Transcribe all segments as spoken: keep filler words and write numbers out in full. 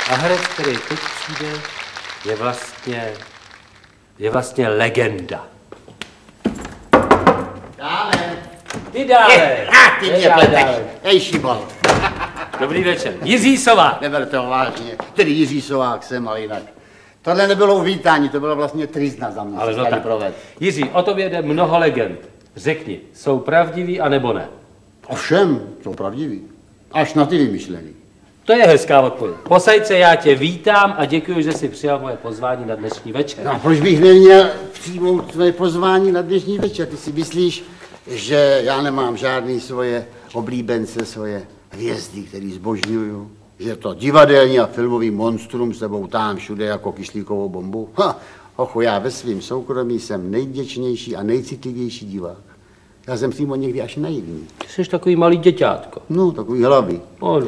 A herec, který teď přijde, je vlastně, je vlastně legenda. Dále. Ty dále. Je, a ty mě pleteš. Ej, šibal. Dobrý večer. Jiří Sovák. Neber to vážně. Tedy Jiří Sovák jsem, ale jinak. Tohle nebylo uvítání, to bylo vlastně trýzna za mě. Ale no tak. Jiří, o tobě jde mnoho legend. Řekni, jsou pravdiví anebo ne? Ovšem, jsou pravdiví. Až na ty vymyšlený. To je hezká odpověď. Posaďce, já tě vítám a děkuji, že jsi přijal moje pozvání na dnešní večer. No, proč bych neměl přijmout tvoje pozvání na dnešní večer? Ty si myslíš, že já nemám žádný svoje oblíbence, svoje hvězdy, který zbožňuju? Že to divadelní a filmový monstrum s tebou tam všude jako kyslíkovou bombu? Ha, ochu, já ve svým soukromí jsem nejvděčnější a nejcitlivější divák. Já jsem přímo někdy až naivní. Ty jsi takový malý děťátko. No, takový hlavy. Ano.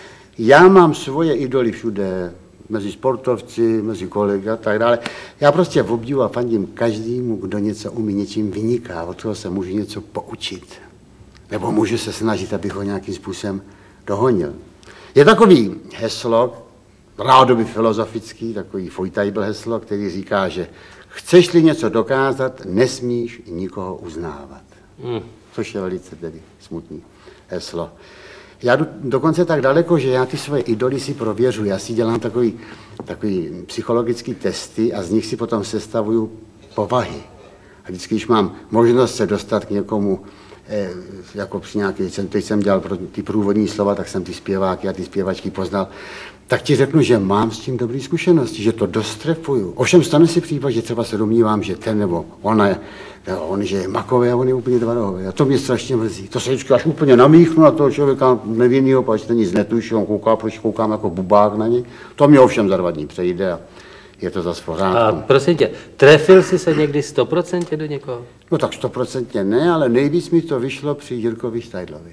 Já mám svoje idoly všude, mezi sportovci, mezi kolegy a tak dále. Já prostě v obdivu a fandím každému, kdo něco umí, něčím vyniká, od toho se můžu něco poučit. Nebo můžu se snažit, abych ho nějakým způsobem dohonil. Je takový heslo, rádoby filozofický, takový Feuilletabel heslo, který říká, že chceš-li něco dokázat, nesmíš nikoho uznávat. Hmm. Což je velice tedy smutný heslo. Já jdu dokonce tak daleko, že já ty svoje idoly si prověřuji. Já si dělám takový, takový psychologický testy a z nich si potom sestavuju povahy. A vždycky, když mám možnost se dostat k někomu, eh, jako při nějaký, teď jsem dělal pro ty průvodní slova, tak jsem ty zpěváky a ty zpěvačky poznal, tak ti řeknu, že mám s tím dobrý zkušenosti, že to dost trefuju. Ovšem stane si případ, že třeba se domnívám, že ten nebo ona je, on, že je makový a on je úplně tvarový. A to mě strašně mrzí. To se vždycky až úplně namíchnu na toho člověka nevinnýho, protože ten nic netuší, on kouká, proč koukám jako bubák na něj. To mě ovšem za dva dní přejde a je to zas v pořádku. A prosím tě, trefil jsi se někdy stoprocentně do někoho? No tak stoprocentně ne, ale nejvíc mi to vyšlo při Jirkovi Štajdlovi.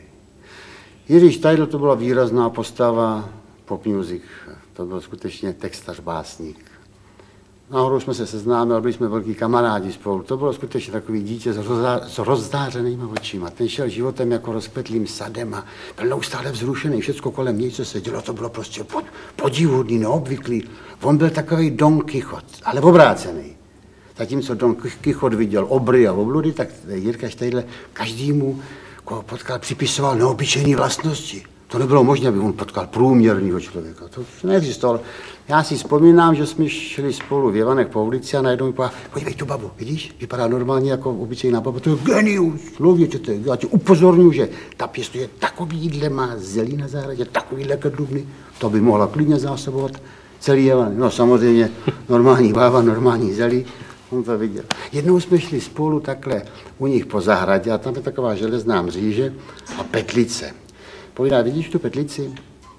Jiří Štajdl to byla výrazná postava pop music. To byl skutečně textař, básník. Náhodou jsme se seznámili, byli jsme velký kamarádi spolu. To bylo skutečně takový dítě s, rozdá, s rozzářenýma očima. Ten šel životem jako rozkvetlým sadem a byl neustále vzrušený. Všecko kolem něj, co se dělo, to bylo prostě pod, podivuhodný, neobvyklý. On byl takový Don Kichot, ale obrácený. Zatímco Don Kichot viděl obry a obludy, tak Jirka Štajdl každému, koho potkal, připisoval neobyčejné vlastnosti. To nebylo možné, aby on potkal průměrného člověka. To neexistovalo. Já si vzpomínám, že jsme šli spolu v Jevanech po ulici a najednou mi povedal, podívej tu babu, vidíš? Vypadá normálně jako obyčejná baba. To je genius, člověče, to je. Já tě upozorňuji, že ta pěstuje takovýhle, má zelí na zahradě, takovýhle kadlubny. To by mohla klidně zásobovat celý Jevan. No samozřejmě normální bába, normální zelí. On to viděl. Jednou jsme šli spolu takhle u nich po zahradě a tam je taková železná mříže a petlice. Povídá, vidíš tu petlici?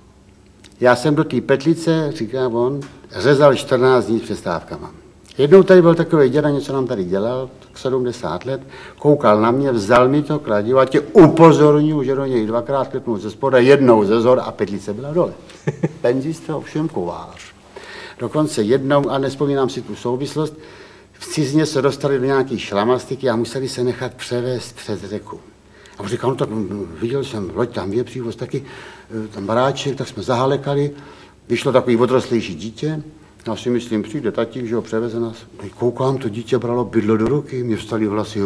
Já jsem do té petlice, říká on, řezal čtrnáct dní s přestávkama. Jednou tady byl takový děda, něco nám tady dělal, tak sedmdesát let, koukal na mě, vzal mi to kladivo a tě upozorňuji, že do něj dvakrát klepnul ze spoda, jednou ze zhora a petlice byla dole. Penzista, ovšem kovář. Dokonce jednou, a nespomínám si tu souvislost, v cizině se dostali do nějaké šlamastiky a museli se nechat převést přes řeku. A už říkal, no tak viděl jsem, loď tam je přívoz taky, tam baráček, tak jsme zahalekali, vyšlo takový odrostlejší dítě, já si myslím, přijde tatík, že ho převeze nás. Koukám, to dítě bralo bydlo do ruky, mě vstaly vlasy